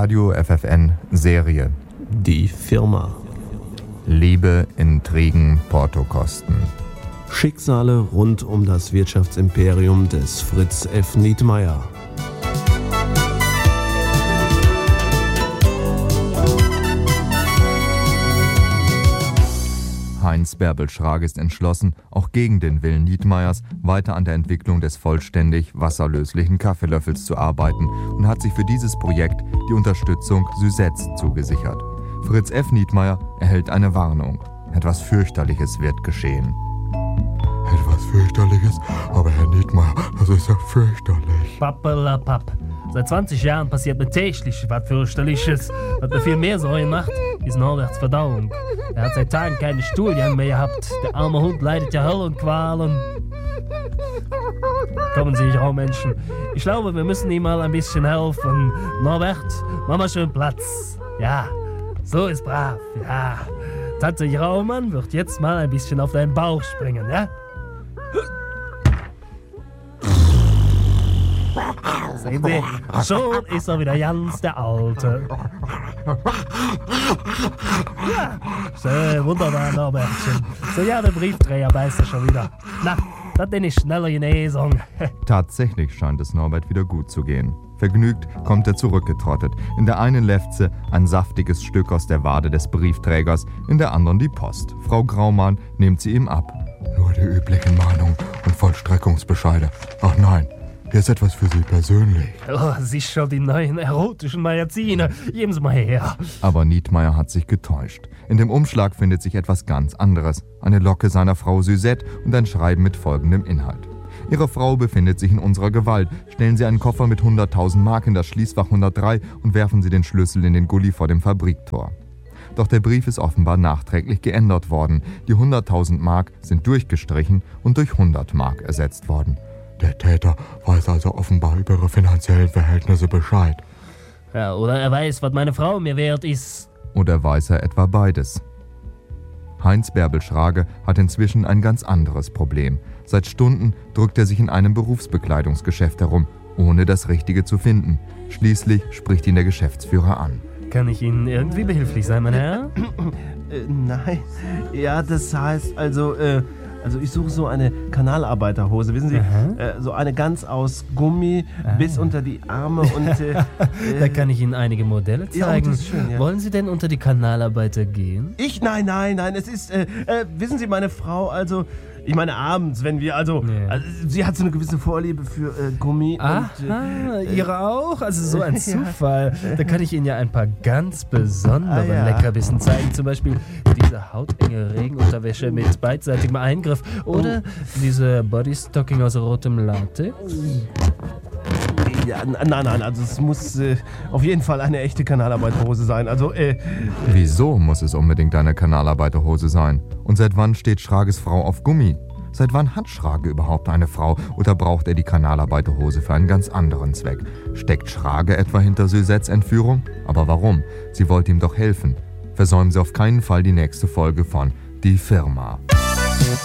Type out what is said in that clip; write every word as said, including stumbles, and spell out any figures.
Radio F F N Serie. Die Firma. Liebe, Intrigen, Portokosten. Schicksale rund um das Wirtschaftsimperium des Fritz F. Nietmeyer. Heinz Bärbel Schrage ist entschlossen, auch gegen den Willen Nietmeyers weiter an der Entwicklung des vollständig wasserlöslichen Kaffeelöffels zu arbeiten und hat sich für dieses Projekt die Unterstützung Süsetz zugesichert. Fritz F. Nietmeyer erhält eine Warnung. Etwas Fürchterliches wird geschehen. Etwas Fürchterliches? Aber Herr Nietmeyer, das ist ja fürchterlich. Pappelapapp. Seit zwanzig Jahren passiert mir täglich was Fürchterliches. Was mir viel mehr Sorgen macht, ist Norberts Verdauung. Er hat seit Tagen keine Studien mehr gehabt. Der arme Hund leidet ja Höllenqualen. Kommen Sie, Raumenschen. Ich glaube, wir müssen ihm mal ein bisschen helfen. Norbert, mach mal schön Platz. Ja, so ist brav, ja. Tante Raumann wird jetzt mal ein bisschen auf deinen Bauch springen, ja? Sehen Sie, schon ist er wieder ganz der Alte. Ja, so, wunderbar, Norbertchen. So, ja, der Briefträger beißt er schon wieder. Na, das ist eine schnelle Genesung. Tatsächlich scheint es Norbert wieder gut zu gehen. Vergnügt kommt er zurückgetrottet. In der einen Lefze ein saftiges Stück aus der Wade des Briefträgers, in der anderen die Post. Frau Graumann nimmt sie ihm ab. Nur die üblichen Mahnungen und Vollstreckungsbescheide. Ach nein, hier ist etwas für Sie persönlich. Oh, sicher die neuen erotischen Magazine. Geben Sie mal her. Aber Nietmeyer hat sich getäuscht. In dem Umschlag findet sich etwas ganz anderes. Eine Locke seiner Frau Suzette und ein Schreiben mit folgendem Inhalt. Ihre Frau befindet sich in unserer Gewalt. Stellen Sie einen Koffer mit hunderttausend Mark in das Schließfach hundertdrei und werfen Sie den Schlüssel in den Gully vor dem Fabriktor. Doch der Brief ist offenbar nachträglich geändert worden. Die hunderttausend Mark sind durchgestrichen und durch hundert Mark ersetzt worden. Der Täter weiß also offenbar über ihre finanziellen Verhältnisse Bescheid. Ja, oder er weiß, was meine Frau mir wert ist. Oder weiß er etwa beides? Heinz Bärbel Schrage hat inzwischen ein ganz anderes Problem. Seit Stunden drückt er sich in einem Berufsbekleidungsgeschäft herum, ohne das Richtige zu finden. Schließlich spricht ihn der Geschäftsführer an. Kann ich Ihnen irgendwie behilflich sein, mein Herr? Äh, nein, ja, das heißt also, äh, also ich suche so eine Kanalarbeiterhose, wissen Sie, äh, so eine ganz aus Gummi ah. bis unter die Arme und... Äh, da kann ich Ihnen einige Modelle zeigen. Ja, das ist schön, ja. Wollen Sie denn unter die Kanalarbeiter gehen? Ich? Nein, nein, nein, es ist, äh, äh, wissen Sie, meine Frau, also... Ich meine abends, wenn wir, also, nee. also sie hat so eine gewisse Vorliebe für äh, Gummi. Aha, und, äh, Ihre auch? Also so ein Zufall. Ja. Da kann ich Ihnen ja ein paar ganz besondere ah, ja. Leckerbissen zeigen. Zum Beispiel diese hautenge Regenunterwäsche mit beidseitigem Eingriff. Oder oh. diese Bodystocking aus rotem Latex. Ja, nein, nein, also es muss äh, auf jeden Fall eine echte Kanalarbeiterhose sein. Also, äh... Wieso muss es unbedingt eine Kanalarbeiterhose sein? Und seit wann steht Schrages Frau auf Gummi? Seit wann hat Schrage überhaupt eine Frau? Oder braucht er die Kanalarbeiterhose für einen ganz anderen Zweck? Steckt Schrage etwa hinter Susettes Entführung? Aber warum? Sie wollte ihm doch helfen. Versäumen Sie auf keinen Fall die nächste Folge von Die Firma.